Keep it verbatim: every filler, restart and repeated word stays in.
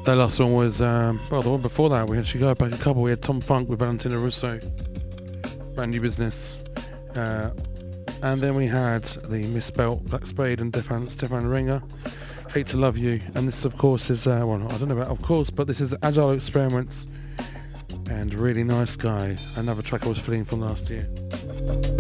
That last one was, um, well, the one before that, we actually go back a couple. We had Tom Funk with Valentino Russo, Brand New Business. Uh, and then we had the Misspelt, Black Spade and Stefan, Stefan Ringer, Hate to Love You. And this, of course, is, uh, well, I don't know about of course, but this is Agile Experiments and Really Nice Guy, another track I was feeling from last year.